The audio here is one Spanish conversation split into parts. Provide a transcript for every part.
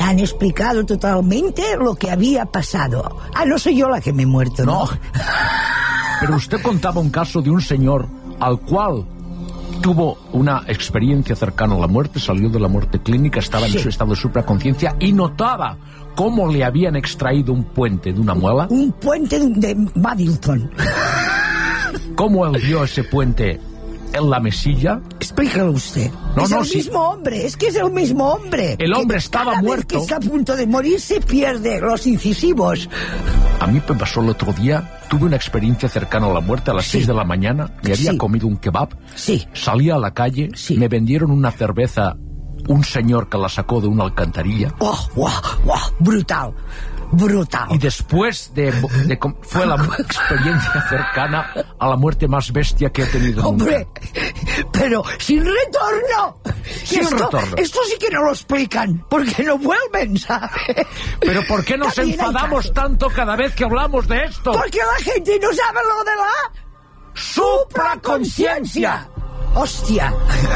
han explicado totalmente lo que había pasado. No soy yo la que me he muerto, ¿no? Pero usted contaba un caso de un señor al cual tuvo una experiencia cercana a la muerte, salió de la muerte clínica, estaba en su estado de supraconciencia y notaba cómo le habían extraído un puente de una muela. Un puente de Paddington. ¿Cómo él vio ese puente en la mesilla? Explícalo usted. Es el mismo hombre, es que es el mismo hombre. El hombre estaba cada muerto. Vez que está a punto de morir se pierde los incisivos. A mí me pasó el otro día, tuve una experiencia cercana a la muerte a las 6 de la mañana, me había comido un kebab, salí a la calle, me vendieron una cerveza, un señor que la sacó de una alcantarilla. Brutal. Y después fue la experiencia cercana a la muerte más bestia que he tenido ¡Hombre! nunca. Pero sin retorno. Retorno. Esto sí que no lo explican, porque no vuelven, ¿sabes? Pero ¿por qué nos enfadamos tanto cada vez que hablamos de esto? Porque la gente no sabe lo de la supraconciencia. ¡Hostia!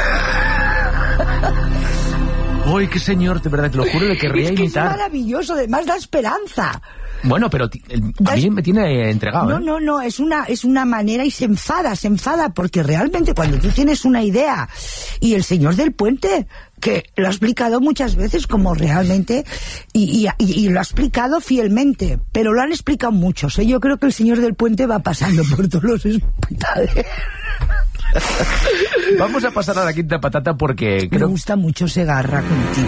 ¡Uy, qué señor! De verdad, te lo juro, le querría imitar. Es maravilloso, además da esperanza. Bueno, pero a mí me tiene entregado. No, es una manera y se enfada, porque realmente cuando tú tienes una idea y el señor del puente, que lo ha explicado muchas veces como realmente, y lo ha explicado fielmente, pero lo han explicado muchos, ¿eh? Yo creo que el señor del puente va pasando por todos los hospitales. Vamos a pasar a la quinta patata porque creo... Me gusta mucho Segarra contigo.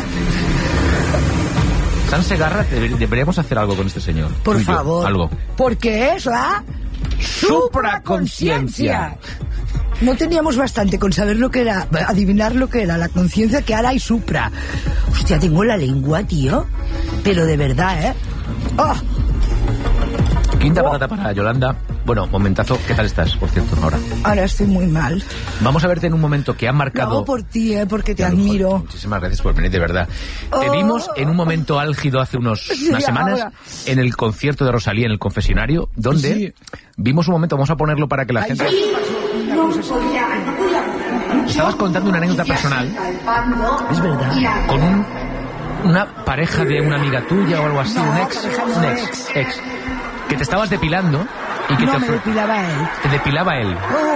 San Segarra, deberíamos hacer algo con este señor. Por favor. Algo. Porque es la supraconciencia. No teníamos bastante con saber lo que era, adivinar lo que era la conciencia, que ahora hay supra. Hostia, tengo la lengua, tío. Pero de verdad, ¿eh? ¡Oh! Quinta patata para Yolanda. Bueno, momentazo, ¿qué tal estás, por cierto, ahora? Ahora estoy muy mal. Vamos a verte en un momento que ha marcado... Lo hago por ti, porque te admiro. Muchísimas gracias por venir, de verdad. Te vimos en un momento álgido hace unas semanas en el concierto de Rosalía en el confesionario, donde vimos un momento, vamos a ponerlo para que la gente... Estabas contando una anécdota personal. Es verdad. Con una pareja de una amiga tuya o algo así, un ex. Que te estabas depilando y que me depilaba él. Te depilaba él.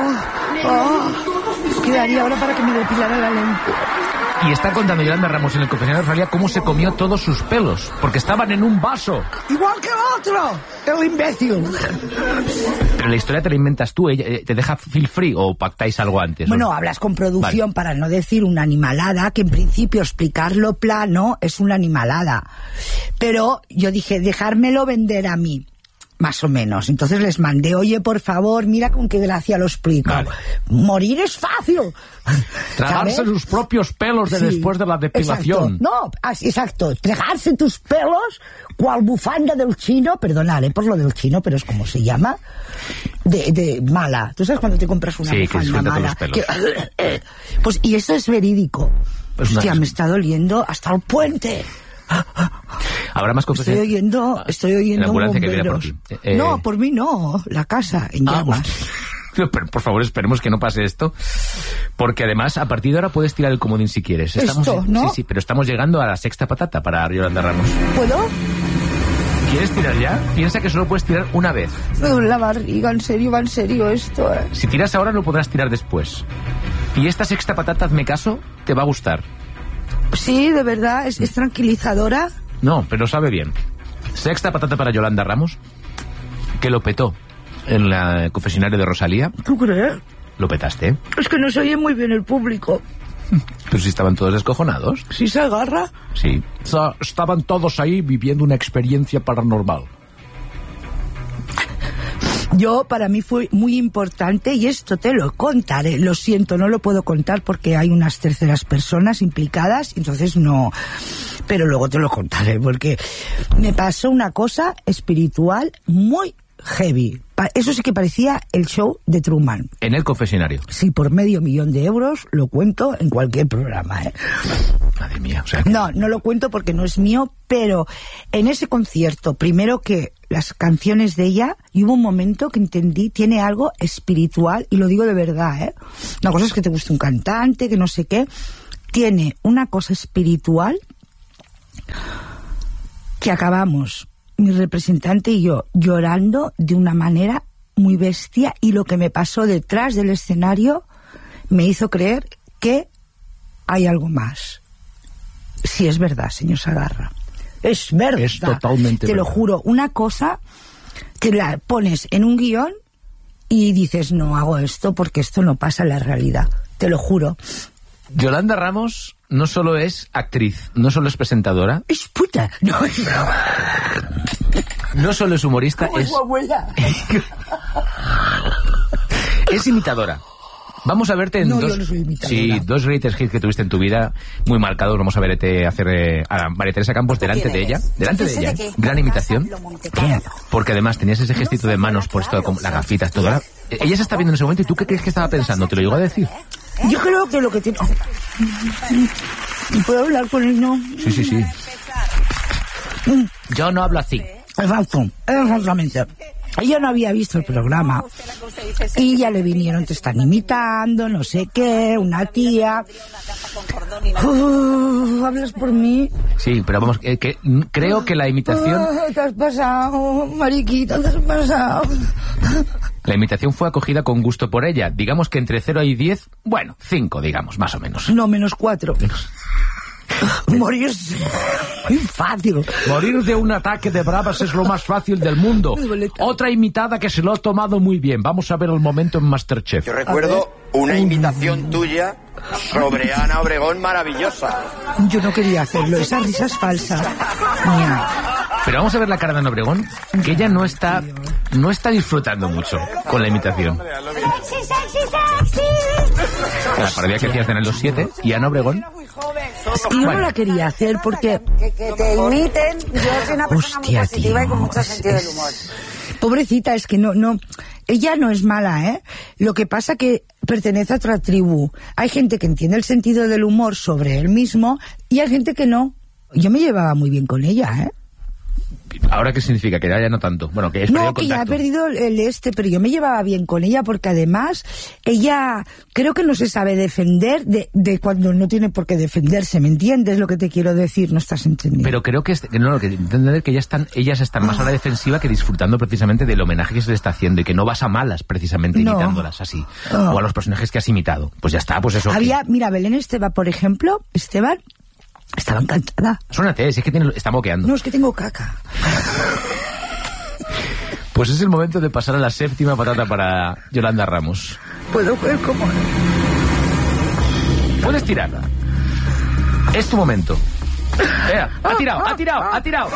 ¿Qué haría ahora para que me depilara la lengua? Y está contando Yolanda Ramos en el confesionario de Rosalía cómo se comió todos sus pelos, porque estaban en un vaso. Igual que el otro, el imbécil. Pero la historia te la inventas tú, ella te deja feel free o pactáis algo antes. Bueno, hablas con producción para no decir una animalada, que en principio explicarlo plano es una animalada. Pero yo dije, dejármelo vender a mí. Más o menos. Entonces les mandé, oye, por favor, mira con qué gracia lo explico. Vale. Morir es fácil. Tragarse ¿sabes? Sus propios pelos después de la depilación. Exacto. Tragarse tus pelos, cual bufanda del chino, perdonad por lo del chino, pero es como se llama, de mala. ¿Tú sabes cuando te compras una bufanda mala? Pues, y eso es verídico. Pues hostia, me está doliendo hasta el puente. Habrá más cosas. Estoy oyendo la ambulancia que viene por ti. No, por mí no. La casa en llamas. Pero, por favor, esperemos que no pase esto, porque además a partir de ahora puedes tirar el comodín si quieres. ¿No? Sí, pero estamos llegando a la sexta patata para Yolanda Ramos. ¿Puedo? ¿Quieres tirar ya? Piensa que solo puedes tirar una vez. Me duele la barriga, en serio esto. Si tiras ahora no podrás tirar después. Y esta sexta patata, hazme caso, te va a gustar. Sí, de verdad, es tranquilizadora. No, pero sabe bien. Sexta patata para Yolanda Ramos, que lo petó en la confesionario de Rosalía. ¿Tú crees? Lo petaste, ¿eh? Es que no se oye muy bien el público. Pero si estaban todos descojonados. ¿Sí se agarra? Sí. Estaban todos ahí viviendo una experiencia paranormal. Para mí fue muy importante, y esto te lo contaré, lo siento, no lo puedo contar porque hay unas terceras personas implicadas, entonces no, pero luego te lo contaré porque me pasó una cosa espiritual muy heavy. Eso sí que parecía el show de Truman. En el confesionario. Sí, por $500,000 lo cuento en cualquier programa, ¿eh? Madre mía, o sea... No lo cuento porque no es mío, pero en ese concierto, primero que las canciones de ella, y hubo un momento que entendí, tiene algo espiritual, y lo digo de verdad, ¿eh? Una cosa es que te guste un cantante, que no sé qué, tiene una cosa espiritual que acabamos, mi representante y yo, llorando de una manera muy bestia, y lo que me pasó detrás del escenario me hizo creer que hay algo más. Sí, es verdad, señor Sagarra. Es verdad. Es totalmente Te verdad. lo juro, una cosa que la pones en un guión y dices, no hago esto porque esto no pasa en la realidad. Te lo juro. Yolanda Ramos no solo es actriz, no solo es presentadora, Es puta. No, es broma. no solo es humorista, ¿Cómo es su abuela? es imitadora. Vamos a verte en No, dos, yo no soy imitadora. sí, dos greatest hits que tuviste en tu vida, muy marcados. Vamos a verte hacer a María Teresa Campos delante de ella. Gran imitación. Porque además tenías ese gestito de manos puesto con las gafitas, todo. Ella se está viendo en ese momento, ¿y tú qué crees que estaba pensando? ¿Te lo llegó a decir? Yo creo que lo que tiene... ¿Puedo hablar con él? No. Sí. Yo no hablo así. Exactamente. Ella no había visto el programa y ya le vinieron, te están imitando, no sé qué, una tía. ¿Hablas por mí? Sí, pero vamos, creo que la imitación... Te has pasado, mariquita, te has pasado. La imitación fue acogida con gusto por ella. Digamos que entre 0 y 10, bueno, 5, digamos, más o menos. No, -4. Morirse. Muy fácil. Morir de un ataque de bravas es lo más fácil del mundo. Otra imitada que se lo ha tomado muy bien. Vamos a ver el momento en Masterchef. Yo recuerdo una imitación tuya sobre Ana Obregón maravillosa. Yo no quería hacerlo, esa risa es falsa. Mía. Pero vamos a ver la cara de Ana Obregón, que ella no está disfrutando mucho con la imitación. La parodia que hacías de los 7 y Ana Obregón. Es que yo no la quería hacer porque... Que te imiten. Yo soy una persona muy positiva y con mucho sentido del humor. Pobrecita, es que no... Ella no es mala, ¿eh? Lo que pasa que pertenece a otra tribu. Hay gente que entiende el sentido del humor sobre él mismo y hay gente que no. Yo me llevaba muy bien con ella, ¿eh? ¿Ahora qué significa? Que ya no tanto. Bueno, que es No, que ya ha perdido pero yo me llevaba bien con ella porque además ella creo que no se sabe defender de cuando no tiene por qué defenderse, ¿me entiendes lo que te quiero decir? No estás entendiendo. Pero creo que entender que ellas están más a la defensiva que disfrutando precisamente del homenaje que se le está haciendo y que no vas a malas precisamente imitándolas así. O a los personajes que has imitado. Pues ya está, pues eso. Mira, Belén Esteban, por ejemplo, estaba encantada. Suénate, si es que está moqueando. No, es que tengo caca. Pues es el momento de pasar a la séptima patata para Yolanda Ramos. ¿Puedo ver cómo? Puedes tirarla. Es tu momento. Ha tirado.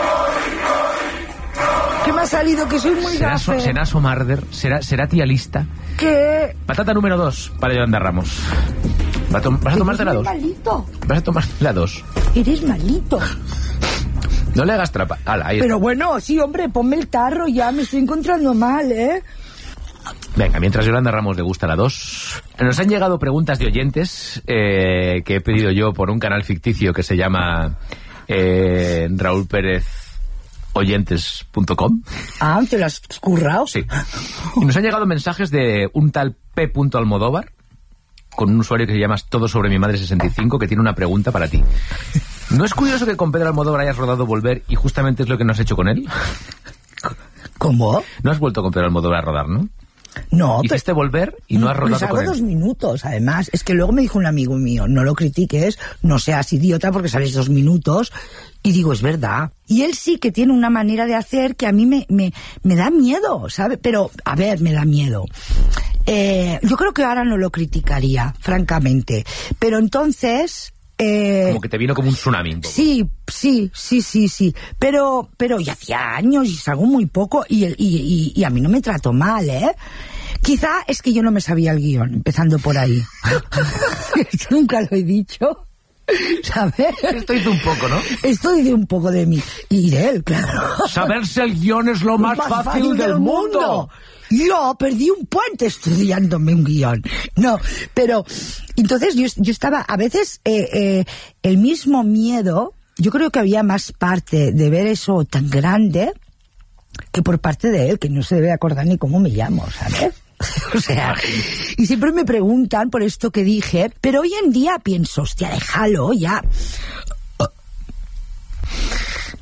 ¿Qué me ha salido? Que soy muy gafe. ¿Será Somarder? ¿Será tía lista? ¿Qué? Patata número 2 para Yolanda Ramos. ¿Vas a tomarte la 2? Malito. Vas a tomar la 2. Eres malito. No le hagas trapa. Ahí Pero está. bueno, sí, hombre, ponme el tarro ya, me estoy encontrando mal, ¿eh? Venga, mientras Yolanda Ramos le gusta la 2, nos han llegado preguntas de oyentes que he pedido yo por un canal ficticio que se llama Raúl Pérez oyentes.com. Ah, ¿te lo has currado? Sí. Y nos han llegado mensajes de un tal P. Almodóvar, con un usuario que se llama Todo sobre mi madre 65, que tiene una pregunta para ti. ¿No es curioso que con Pedro Almodóvar hayas rodado Volver y justamente es lo que no has hecho con él? ¿Cómo? No has vuelto con Pedro Almodóvar a rodar, ¿no? No, hiciste Volver y no has rodado salgo con él. 2 minutos, además. Es que luego me dijo un amigo mío, no lo critiques, no seas idiota porque sales 2 minutos. Y digo, es verdad. Y él sí que tiene una manera de hacer que a mí me da miedo, ¿sabe? Pero, a ver, me da miedo. Yo creo que ahora no lo criticaría, francamente. Pero entonces... como que te vino como un tsunami un poco. Sí. Pero ya hacía años y salgo muy poco y a mí no me trató mal, ¿eh? Quizá es que yo no me sabía el guión, empezando por ahí. Esto nunca lo he dicho, ¿sabes? Esto dice un poco, ¿no? Esto dice un poco de mí y de él, claro. Saberse el guión es lo más fácil del mundo. Yo perdí un puente estudiándome un guión. No, pero entonces yo estaba, a veces el mismo miedo, yo creo que había más parte de ver eso tan grande que por parte de él, que no se debe acordar ni cómo me llamo, ¿sabes? O sea, y siempre me preguntan por esto que dije, pero hoy en día pienso, hostia, déjalo ya.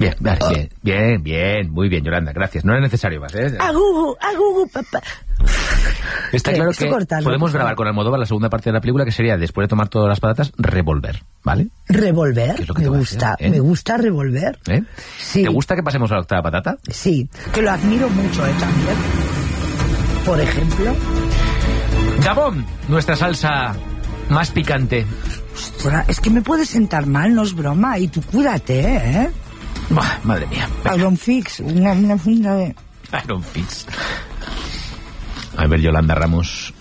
Bien, muy bien, Yolanda, gracias. No era necesario más, ¿eh? Agugu, papá. Está claro que podemos grabar con Almodóvar la segunda parte de la película, que sería, después de tomar todas las patatas, revolver, ¿vale? ¿Revolver? ¿Qué es lo que me gusta, me gusta revolver. ¿Eh? Sí. ¿Te gusta que pasemos a la octava patata? Sí, que lo admiro mucho, también. Por ejemplo... Gabón, nuestra salsa más picante. Ostras, es que me puede sentar mal, no es broma, y tú cuídate, ¿eh? Bah, madre mía. Iron Fix, una funda de... Iron Fix. A ver, Yolanda Ramos.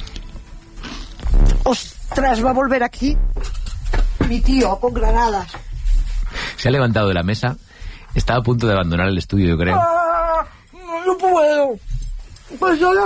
¡Ostras, va a volver aquí! Mi tío, con granadas. Se ha levantado de la mesa. Estaba a punto de abandonar el estudio, yo creo. No puedo. Pues yo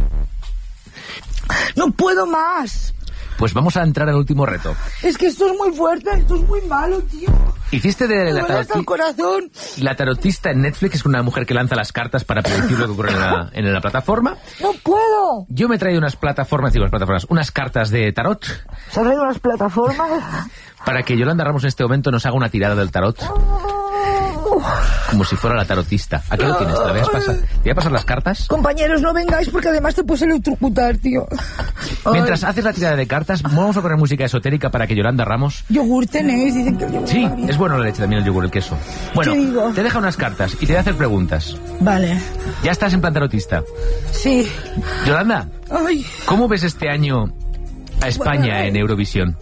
no puedo más. Pues vamos a entrar al último reto. Es que esto es muy fuerte, esto es muy malo, tío. Hiciste de el corazón. La tarotista en Netflix, es una mujer que lanza las cartas para predecir lo que ocurre en la plataforma. ¡No puedo! Yo me he traído unas cartas de tarot. ¿Se han traído unas plataformas? Para que Yolanda Ramos en este momento nos haga una tirada del tarot. Como si fuera la tarotista. Aquí lo tienes, ¿te voy a pasar las cartas? Compañeros, no vengáis porque además te puedes electrocutar, tío. Mientras haces la tirada de cartas, vamos a poner música esotérica para que Yolanda Ramos... Yogur tenéis, dicen que el yogur... Sí, es bueno la leche también, el yogur, el queso. Bueno, te deja unas cartas y te voy a hacer preguntas. Vale. ¿Ya estás en plan tarotista? Sí. Yolanda, Ay. ¿Cómo ves este año a España en Eurovisión?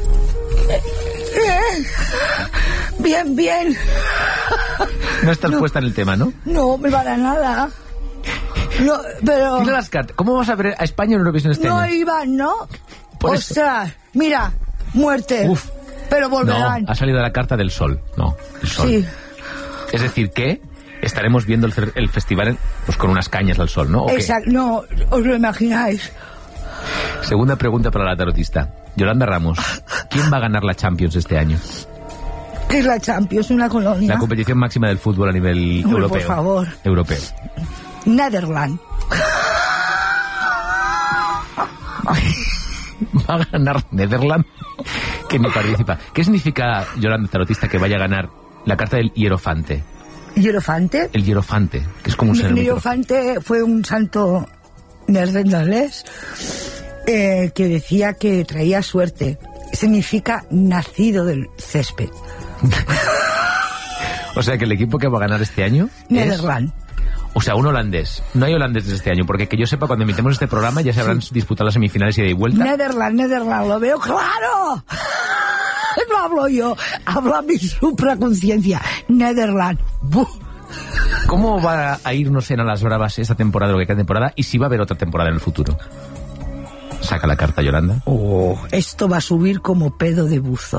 Bien. No estás puesta en el tema, ¿no? No, me para nada. No, pero... Tira las cartas. ¿Cómo vas a ver a España en Eurovisión este año? No iban, ¿no? Por Ostras, mira, muerte. Uf. Pero volverán. No, ha salido la carta del sol. No, el sol. Sí. Es decir, que estaremos viendo el festival pues con unas cañas al sol, ¿no? Exacto, no, os lo imagináis. Segunda pregunta para la tarotista. Yolanda Ramos, ¿quién va a ganar la Champions este año? ¿Qué es la Champions? ¿Una colonia? La competición máxima del fútbol a nivel europeo. Por favor. Europeo. Netherlands. Va a ganar Netherlands, que ni participa. ¿Qué significa, Yolanda tarotista, que vaya a ganar la carta del hierofante? ¿Hierofante? El hierofante, que es como un ser. El hierofante fue un santo neerlandés que decía que traía suerte. Significa nacido del césped. O sea que el equipo que va a ganar este año Netherlands. O sea, un holandés. No hay holandeses este año, porque que yo sepa, cuando emitemos este programa ya se habrán disputado las semifinales y de vuelta. Netherlands, lo veo claro. No hablo yo, habla mi supraconciencia. Netherlands. ¿Cómo va a irnos en a las bravas esta temporada, lo que queda temporada, y si va a haber otra temporada en el futuro? Saca la carta, Yolanda. Esto va a subir como pedo de buzo.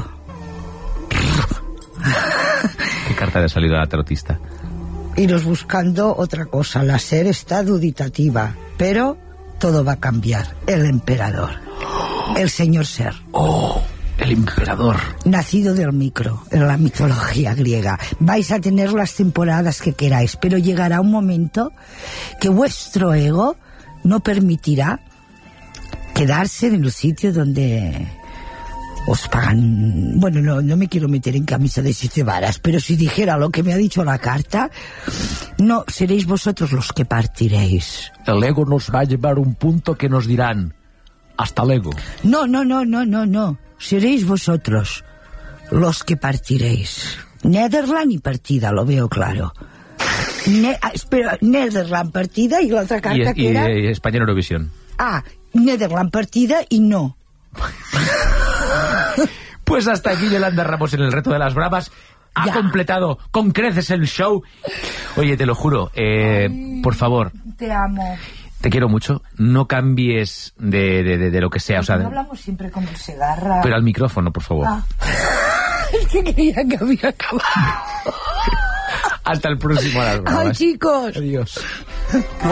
¿Qué carta le ha salido a la tarotista? Iros buscando otra cosa. La SER está duditativa, pero todo va a cambiar. El emperador. El señor SER. El emperador. Nacido del micro, en la mitología griega. Vais a tener las temporadas que queráis, pero llegará un momento que vuestro ego no permitirá quedarse en el sitio donde os pagan. Bueno, no me quiero meter en camisa de 7 varas, pero si dijera lo que me ha dicho la carta, no seréis vosotros los que partiréis. El ego nos va a llevar un punto que nos dirán hasta luego. No. Seréis vosotros los que partiréis. Netherlands y partida, lo veo claro. Espera, Netherlands partida y la otra carta que era... Y España en Eurovisión. Netherlands partida y no. Pues hasta aquí Yolanda Ramos en el reto de las bravas. Ha completado con creces el show. Oye, te lo juro, por favor. Te amo. Te quiero mucho. No cambies de lo que sea. O sea, no hablamos siempre como se agarra. Pero al micrófono, por favor. Es que creía que había acabado. Hasta el próximo a las bravas. Chicos. Adiós.